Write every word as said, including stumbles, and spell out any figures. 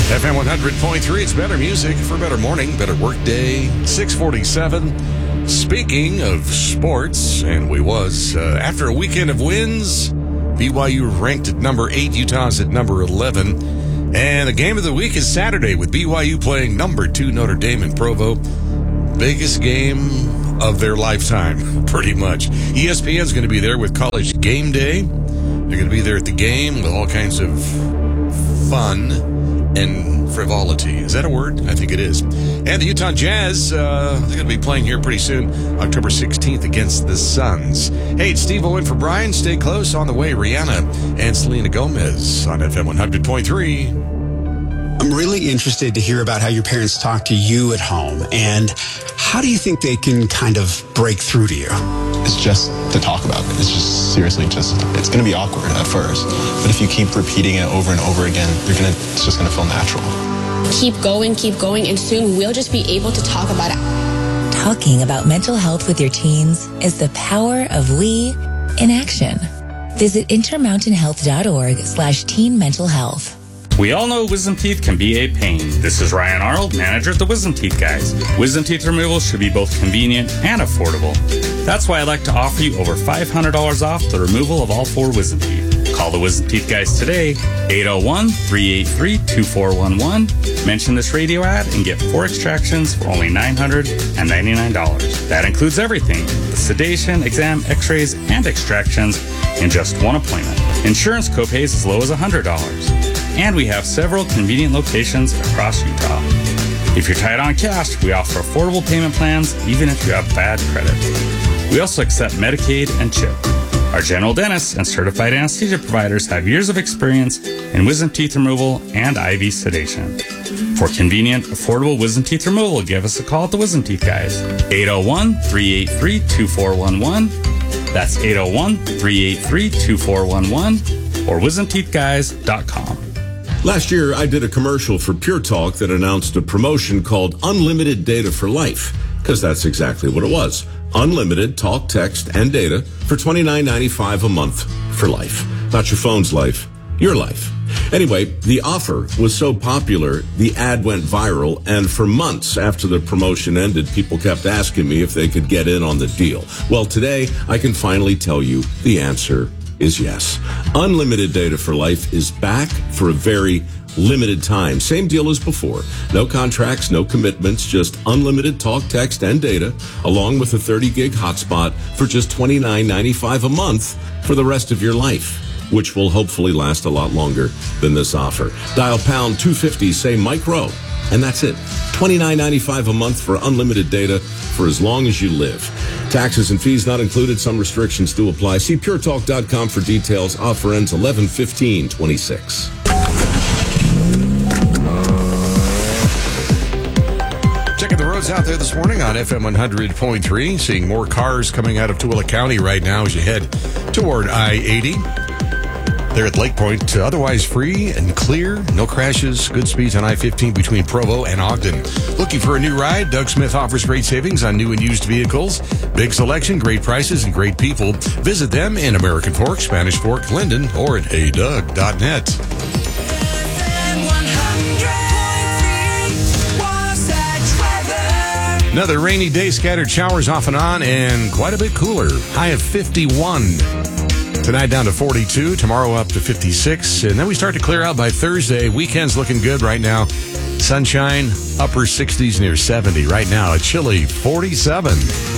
F M one hundred point three, it's better music for a better morning, better work day. six forty-seven. Speaking of sports, and we was, uh, after a weekend of wins, B Y U ranked at number eight, Utah's at number eleven. And the game of the week is Saturday with B Y U playing number two Notre Dame in Provo. Biggest game of their lifetime, pretty much. E S P N's going to be there with College Game Day. They're going to be there at the game with all kinds of fun and frivolity. Is that a word? I think it is. And the Utah Jazz, uh, they're going to be playing here pretty soon, October sixteenth against the Suns. Hey, it's Steve Owen for Brian. Stay close. On the way, Rihanna and Selena Gomez on F M one hundred point three. I'm really interested to hear about how your parents talk to you at home, and how do you think they can kind of break through to you? It's just to talk about it. It's just seriously just, it's going to be awkward at first, but if you keep repeating it over and over again, you're gonna, it's just going to feel natural. Keep going, keep going, and soon we'll just be able to talk about it. Talking about mental health with your teens is the power of we in action. Visit intermountainhealth.org slash teen mental health. We all know wisdom teeth can be a pain. This is Ryan Arnold, manager at the Wisdom Teeth Guys. Wisdom teeth removal should be both convenient and affordable. That's why I'd like to offer you over five hundred dollars off the removal of all four wisdom teeth. Call the Wisdom Teeth Guys today, eight oh one, three eight three, two four one one. Mention this radio ad and get four extractions for only nine hundred ninety-nine dollars. That includes everything, the sedation, exam, x-rays, and extractions in just one appointment. Insurance copays as low as one hundred dollars. And we have several convenient locations across Utah. If you're tight on cash, we offer affordable payment plans even if you have bad credit. We also accept Medicaid and CHIP. Our general dentists and certified anesthesia providers have years of experience in wisdom teeth removal and I V sedation. For convenient, affordable wisdom teeth removal, give us a call at the Wisdom Teeth Guys. eight oh one, three eight three, two four one one. That's eight oh one, three eight three, two four one one or wisdom teeth guys dot com. Last year, I did a commercial for Pure Talk that announced a promotion called Unlimited Data for Life, because that's exactly what it was. Unlimited talk, text, and data for twenty-nine ninety-five a month for life. Not your phone's life, your life. Anyway, the offer was so popular, the ad went viral, and for months after the promotion ended, people kept asking me if they could get in on the deal. Well, today, I can finally tell you the answer is yes. Unlimited Data for Life is back for a very limited time. Same deal as before. No contracts, no commitments, just unlimited talk, text, and data, along with a thirty gig hotspot for just twenty-nine ninety-five a month for the rest of your life, which will hopefully last a lot longer than this offer. Dial pound two fifty, say Mike Rowe, and that's it. twenty-nine ninety-five a month for unlimited data for as long as you live. Taxes and fees not included. Some restrictions do apply. See pure talk dot com for details. Offer ends eleven fifteen twenty-six. Checking the roads out there this morning on F M one hundred point three. Seeing more cars coming out of Tooele County right now as you head toward I eighty. There at Lake Point, otherwise free and clear. No crashes. Good speeds on I fifteen between Provo and Ogden. Looking for a new ride? Doug Smith offers great savings on new and used vehicles. Big selection, great prices, and great people. Visit them in American Fork, Spanish Fork, Linden, or at hey doug dot net. Another rainy day, scattered showers off and on, and quite a bit cooler. High of fifty-one. Tonight down to forty-two, tomorrow up to fifty-six, and then we start to clear out by Thursday. Weekend's looking good right now. Sunshine, upper sixties near seventy. Right now, a chilly forty-seven.